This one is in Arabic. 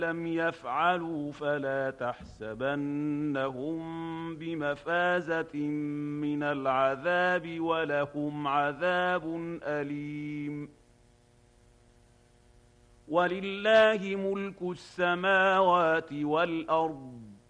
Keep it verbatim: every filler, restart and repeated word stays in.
لم يفعلوا فلا تحسبنهم بمفازة من العذاب ولهم عذاب أليم. ولله ملك السماوات والأرض